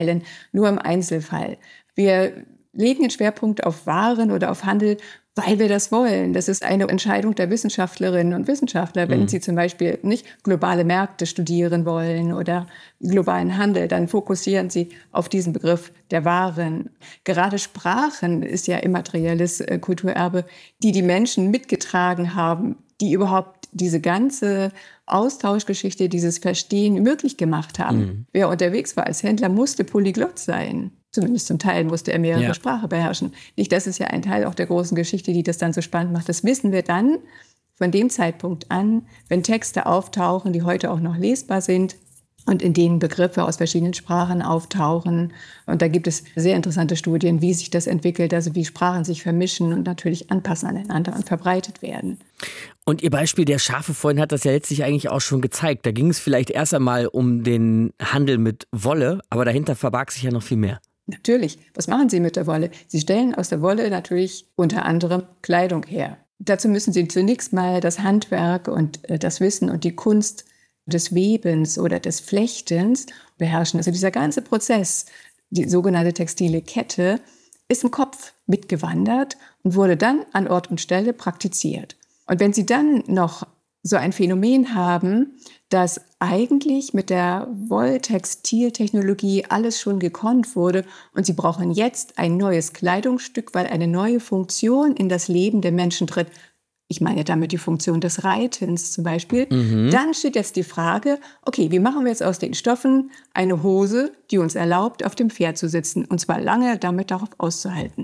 nur im Einzelfall. Wir legen den Schwerpunkt auf Waren oder auf Handel, weil wir das wollen. Das ist eine Entscheidung der Wissenschaftlerinnen und Wissenschaftler. Wenn sie zum Beispiel nicht globale Märkte studieren wollen oder globalen Handel, dann fokussieren sie auf diesen Begriff der Waren. Gerade Sprachen ist ja immaterielles Kulturerbe, die Menschen mitgetragen haben, die überhaupt diese ganze Austauschgeschichte, dieses Verstehen möglich gemacht haben. Wer unterwegs war als Händler, musste Polyglott sein. Zumindest zum Teil musste er mehrere Sprachen beherrschen. Nicht, das ist ja ein Teil auch der großen Geschichte, die das dann so spannend macht. Das wissen wir dann von dem Zeitpunkt an, wenn Texte auftauchen, die heute auch noch lesbar sind und in denen Begriffe aus verschiedenen Sprachen auftauchen. Und da gibt es sehr interessante Studien, wie sich das entwickelt, also wie Sprachen sich vermischen und natürlich anpassen aneinander und verbreitet werden. Und Ihr Beispiel der Schafe vorhin hat das ja letztlich eigentlich auch schon gezeigt. Da ging es vielleicht erst einmal um den Handel mit Wolle, aber dahinter verbarg sich ja noch viel mehr. Natürlich. Was machen Sie mit der Wolle? Sie stellen aus der Wolle natürlich unter anderem Kleidung her. Dazu müssen Sie zunächst mal das Handwerk und das Wissen und die Kunst des Webens oder des Flechtens beherrschen. Also dieser ganze Prozess, die sogenannte textile Kette, ist im Kopf mitgewandert und wurde dann an Ort und Stelle praktiziert. Und wenn Sie dann noch so ein Phänomen haben, dass eigentlich mit der Wolltextiltechnologie alles schon gekonnt wurde und Sie brauchen jetzt ein neues Kleidungsstück, weil eine neue Funktion in das Leben der Menschen tritt. Ich meine damit die Funktion des Reitens zum Beispiel. Dann steht jetzt die Frage, okay, wie machen wir jetzt aus den Stoffen eine Hose, die uns erlaubt, auf dem Pferd zu sitzen und zwar lange damit darauf auszuhalten.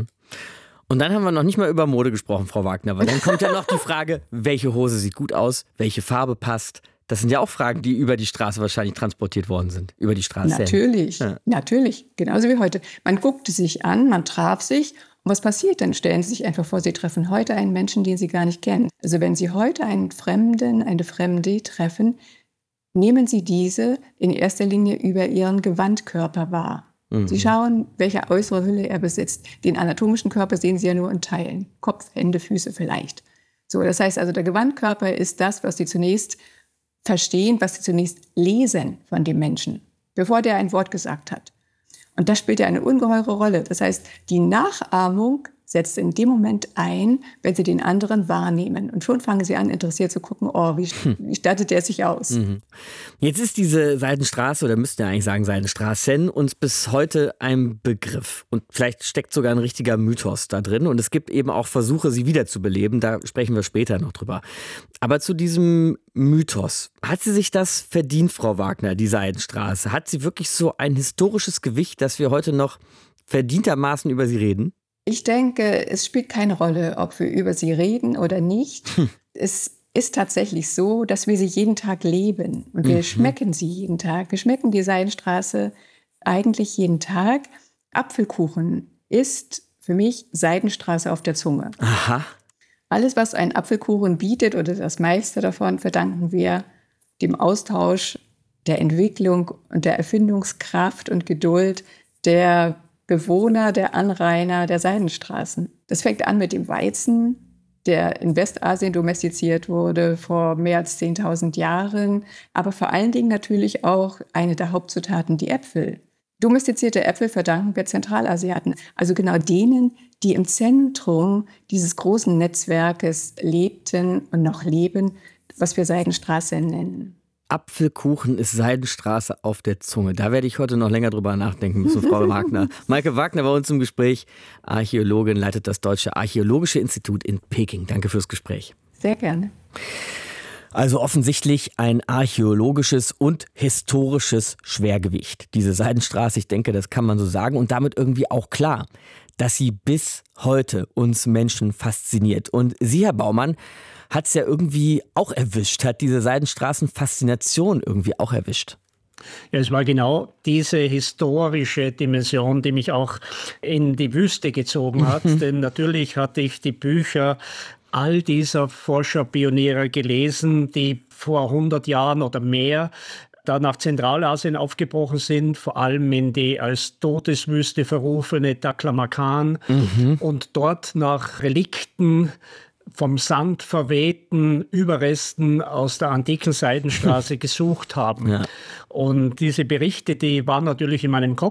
Und dann haben wir noch nicht mal über Mode gesprochen, Frau Wagner, weil dann kommt ja noch die Frage, welche Hose sieht gut aus, welche Farbe passt. Das sind ja auch Fragen, die über die Straße wahrscheinlich transportiert worden sind, über die Straße. Natürlich, genauso wie heute. Man guckte sich an, man traf sich. Und was passiert dann? Stellen Sie sich einfach vor, Sie treffen heute einen Menschen, den Sie gar nicht kennen. Also wenn Sie heute einen Fremden, eine Fremde treffen, nehmen Sie diese in erster Linie über Ihren Gewandkörper wahr. Sie schauen, welche äußere Hülle er besitzt. Den anatomischen Körper sehen Sie ja nur in Teilen. Kopf, Hände, Füße vielleicht. So, das heißt also, der Gewandkörper ist das, was Sie zunächst verstehen, was Sie zunächst lesen von dem Menschen, bevor der ein Wort gesagt hat. Und das spielt ja eine ungeheure Rolle. Das heißt, die Nachahmung setzt in dem Moment ein, wenn Sie den anderen wahrnehmen. Und schon fangen Sie an, interessiert zu gucken, wie stattet der sich aus? Jetzt ist diese Seidenstraße, oder müssten ja eigentlich sagen Seidenstraßen, uns bis heute ein Begriff. Und vielleicht steckt sogar ein richtiger Mythos da drin. Und es gibt eben auch Versuche, sie wiederzubeleben. Da sprechen wir später noch drüber. Aber zu diesem Mythos. Hat sie sich das verdient, Frau Wagner, die Seidenstraße? Hat sie wirklich so ein historisches Gewicht, dass wir heute noch verdientermaßen über sie reden? Ich denke, es spielt keine Rolle, ob wir über sie reden oder nicht. Es ist tatsächlich so, dass wir sie jeden Tag leben und wir schmecken sie jeden Tag. Wir schmecken die Seidenstraße eigentlich jeden Tag. Apfelkuchen ist für mich Seidenstraße auf der Zunge. Aha. Alles, was ein Apfelkuchen bietet oder das meiste davon, verdanken wir dem Austausch, der Entwicklung und der Erfindungskraft und Geduld der Bewohner, der Anrainer der Seidenstraßen. Das fängt an mit dem Weizen, der in Westasien domestiziert wurde vor mehr als 10.000 Jahren, aber vor allen Dingen natürlich auch eine der Hauptzutaten, die Äpfel. Domestizierte Äpfel verdanken wir Zentralasiaten, also genau denen, die im Zentrum dieses großen Netzwerkes lebten und noch leben, was wir Seidenstraße nennen. Apfelkuchen ist Seidenstraße auf der Zunge. Da werde ich heute noch länger drüber nachdenken müssen, Frau Wagner. Maike Wagner bei uns im Gespräch. Archäologin, leitet das Deutsche Archäologische Institut in Peking. Danke fürs Gespräch. Sehr gerne. Also offensichtlich ein archäologisches und historisches Schwergewicht. Diese Seidenstraße, ich denke, das kann man so sagen. Und damit irgendwie auch klar, dass sie bis heute uns Menschen fasziniert. Und Sie, Herr Baumann, hat es ja irgendwie auch erwischt, hat diese Seidenstraßen-Faszination irgendwie auch erwischt. Ja, es war genau diese historische Dimension, die mich auch in die Wüste gezogen hat. Denn natürlich hatte ich die Bücher all dieser Forscher-Pioniere gelesen, die vor 100 Jahren oder mehr da nach Zentralasien aufgebrochen sind, vor allem in die als Todeswüste verrufene Taklamakan und dort nach Relikten vom Sand verwehten Überresten aus der antiken Seidenstraße gesucht haben. Ja. Und diese Berichte, die waren natürlich in meinem Kopf.